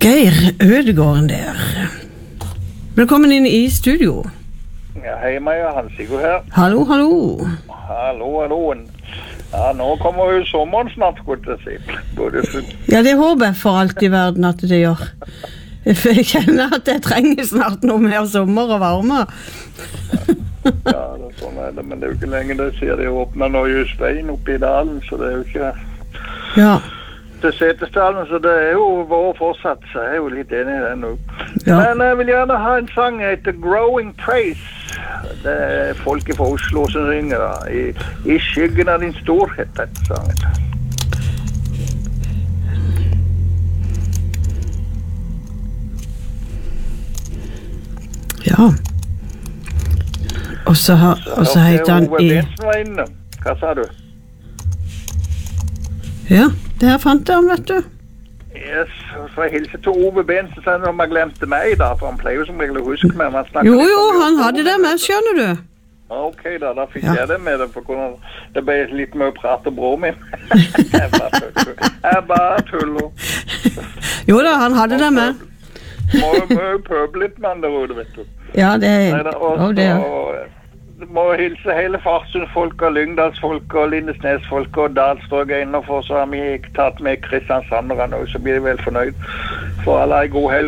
Geir Ødegården der. Velkommen inn i studio. Ja, hei Maja, Hans-Sigurd her. Hallo, hallo. Hallo. Ja, nå kommer jo sommeren snart, skulle jeg si. Ja, det håper jeg for alt i verden at det gjør. For jeg kjenner at jeg trenger snart noe mer sommer og varme. Ja, sånn det, men det er jo ikke lenge det sier de åpner nå just veien oppe i dalen, så det er jo ikke... Ja. Det setesdalen, så det er jo vår fortsatt, så jeg er jo litt enig i det nå. Ja. Men jeg vil gjerne ha en sang etter Growing Praise. Det er folket fra Oslo som synger da. I skyggen av din storhet, dette sangen. Ja. Og så heter han Ove Bensen var inne. Hva sa du? Ja, det her fant jeg om, vet du. Yes, så jeg hilser til Ove Bensen, så han har glemt meg da, for han pleier jo som regel å huske meg. Jo, han hadde det med, skjønner du. Ok da fikk jeg det med det, for det ble litt med å prate bror min. Jeg bare tuller. Jo da, han hadde det med. Må jo pøbe litt med andre ord, vet du. Ja, det er det. Må hilse hele Farsund-folk og Lyngdalsfolk og Lindesnes-folk og Dalstrøk innenfor, så har vi tatt med Kristiansand og så blir de vel fornøyd. For alle er god helg.